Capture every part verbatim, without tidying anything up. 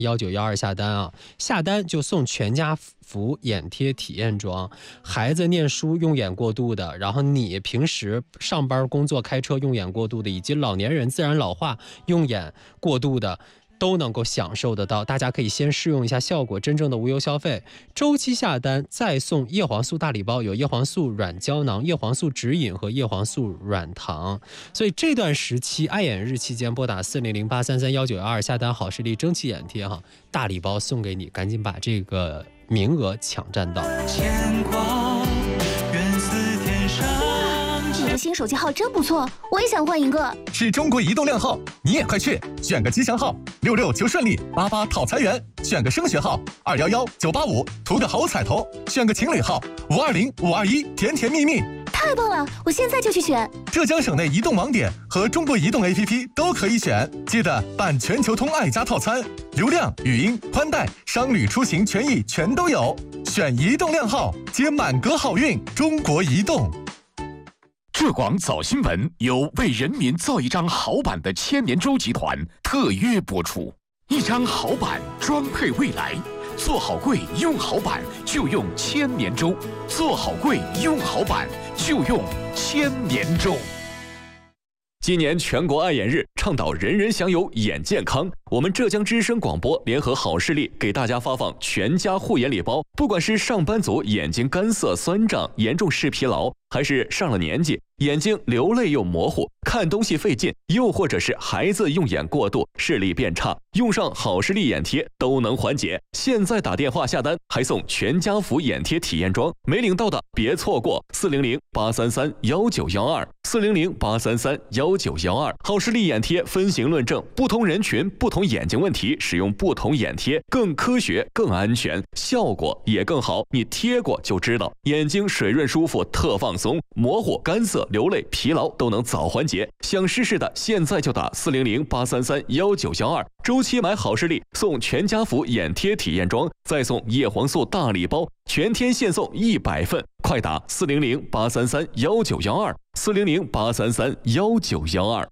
幺九幺二下单啊，下单就送全家福眼贴体验装，孩子念书用眼过度的，然后你平时上班工作开车用眼过度的，以及老年人自然老化用眼过度的，都能够享受得到。大家可以先试用一下效果，真正的无忧消费。周期下单再送叶黄素大礼包，有叶黄素软胶囊、叶黄素指饮和叶黄素软糖。所以这段时期爱眼日期间，拨打四零零八三三幺九幺二下单好视力蒸汽眼贴哈，大礼包送给你，赶紧把这个名额抢占到。牵挂远似天上。 你的新手机号真不错，我也想换一个。 是中国移动靓号，你也快去选个吉祥号，六六求顺利，八八讨财源；选个升学号，二幺幺九八五，图个好彩头；选个情侣号，五二零五二一，甜甜蜜蜜。 太棒了，我现在就去选。 浙江省内移动网点和中国移动 A P P 都可以选，记得办全球通爱家套餐，流量、语音、宽带、商旅出行权益全都有。选移动靓号，接满格好运。中国移动。 浙广早新闻由为人民造一张好版的千年舟集团特约播出，一张好版装配未来，做好柜用好版就用千年舟，做好柜用好版就用千年舟。 今年全国爱眼日，倡导人人享有眼健康。我们浙江之声广播联合好视力给大家发放全家护眼礼包，不管是上班族眼睛干涩酸胀、严重视疲劳，还是上了年纪眼睛流泪又模糊、看东西费劲，又或者是孩子用眼过度、视力变差，用上好视力眼贴都能缓解。现在打电话下单还送全家福眼贴体验装，没领到的别错过，四零零八三三幺九幺二，四零零八三三幺九幺二。好视力眼贴分型论证，不同人群、不同眼睛问题，使用不同眼贴更科学、更安全，效果也更好。你贴过就知道，眼睛水润舒服，特放松，模糊、干涩、流泪、疲劳都能早缓解。想试试的，现在就打四零零八三三幺九幺二。周期买好视力送全家福眼贴体验装，再送叶黄素大礼包，全天限送一百份，快打四零零八三三幺九幺二，四零零八三三幺九幺二。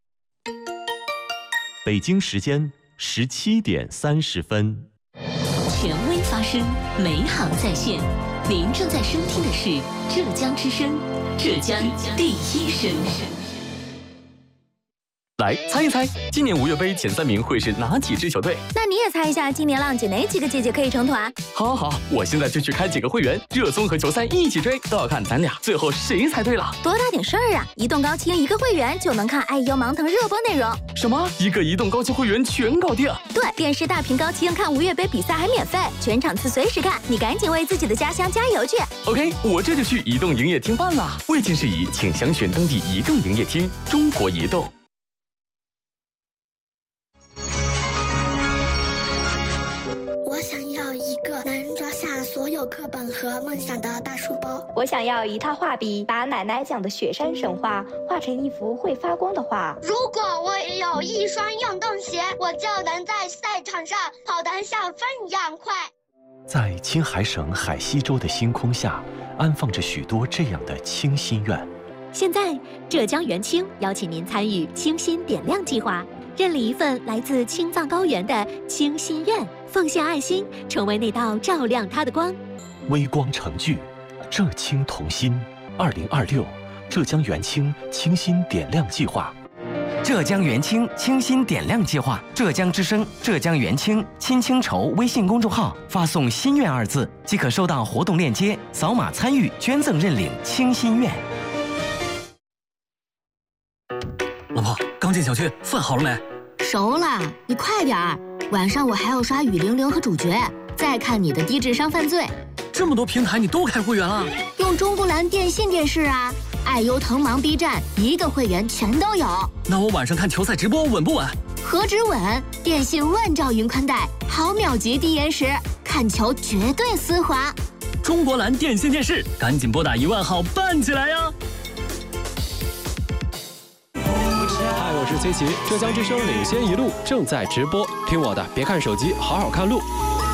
北京时间十七点三十分。 权威发声，美好在线。您正在收听的是浙江之声，浙江第一声。 来猜一猜，今年五月杯前三名会是哪几支球队？ 那你也猜一下，今年浪姐哪几个姐姐可以成团？ 好好好，我现在就去开几个会员，热搜和球赛一起追，都要看咱俩最后谁猜对了。 多大点事儿啊！移动高清一个会员就能看爱优芒腾热播内容。 什么？一个移动高清会员全搞定？ 对，电视大屏高清看五月杯比赛还免费，全场次随时看，你赶紧为自己的家乡加油去。 OK， 我这就去移动营业厅办了。未经事宜，请详询当地移动营业厅。中国移动。 我想要一个能装下所有课本和梦想的大书包。 我想要一套画笔，把奶奶讲的雪山神话画成一幅会发光的画。 如果我有一双运动鞋，我就能在赛场上跑得像风一样快。 在青海省海西州的星空下，安放着许多这样的清心愿。 现在，浙江元清邀请您参与清心点亮计划，认领一份来自青藏高原的清心愿，奉献爱心，成为那道照亮它的光。 微光成炬，浙青同心。二零二六，浙江元清清心点亮计划。 浙江元清清心点亮计划，浙江之声、浙江元清亲清筹微信公众号发送“心愿”二字，即可收到活动链接，扫码参与捐赠认领清心愿。 老婆，刚进小区，饭好了没？ 熟了，你快点儿！晚上我还要刷雨霖铃和主角，再看你的低智商犯罪。 这么多平台你都开会员了？ 用中国蓝电信电视啊，爱优腾芒 B 站一个会员全都有。 那我晚上看球赛直播稳不稳？ 何止稳！电信万兆云宽带，毫秒级低延时，看球绝对丝滑。 中国蓝电信电视，赶紧拨打一万号办起来呀！ 嗨，我是崔琦，浙江之声领先一路正在直播，听我的，别看手机，好好看路。